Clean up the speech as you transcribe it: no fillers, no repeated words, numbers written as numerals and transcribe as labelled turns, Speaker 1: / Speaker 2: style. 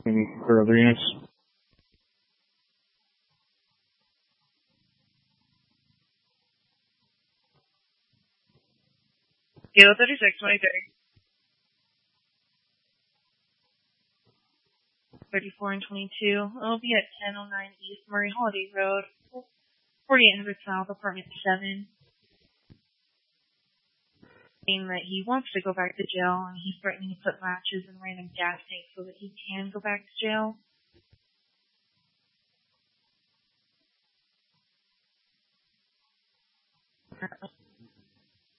Speaker 1: can clear other units.
Speaker 2: Kilo 36, 23. 34 and 22. It'll be at 1009 East Murray Holiday Road, 4800 South, apartment 7. Saying that he wants to go back to jail, and he's threatening to put matches in random gas tanks so that he can go back to jail.